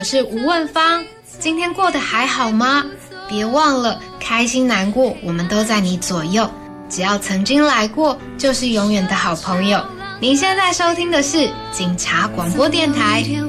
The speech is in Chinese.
我是吴问芳，今天过得还好吗？别忘了，开心难过，我们都在你左右。只要曾经来过，就是永远的好朋友。您现在收听的是警察广播电台。